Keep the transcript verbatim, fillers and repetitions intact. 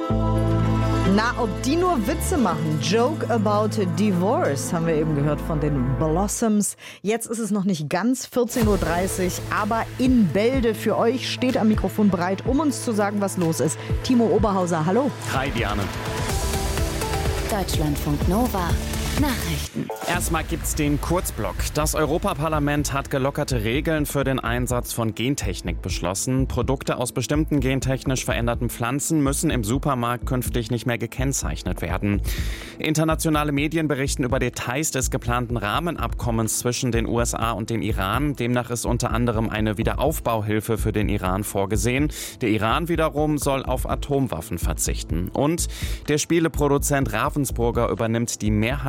Na, ob die nur Witze machen. Joke about divorce, haben wir eben gehört von den Blossoms. Jetzt ist es noch nicht ganz vierzehn Uhr dreißig, aber in Bälde für euch steht am Mikrofon bereit, um uns zu sagen, was los ist. Timo Oberhauser, hallo. Hi, Diane. Deutschlandfunk Nova. Nachrichten. Erstmal gibt's den Kurzblock. Das Europaparlament hat gelockerte Regeln für den Einsatz von Gentechnik beschlossen. Produkte aus bestimmten gentechnisch veränderten Pflanzen müssen im Supermarkt künftig nicht mehr gekennzeichnet werden. Internationale Medien berichten über Details des geplanten Rahmenabkommens zwischen den U S A und dem Iran. Demnach ist unter anderem eine Wiederaufbauhilfe für den Iran vorgesehen. Der Iran wiederum soll auf Atomwaffen verzichten. Und der Spieleproduzent Ravensburger übernimmt die Mehrheit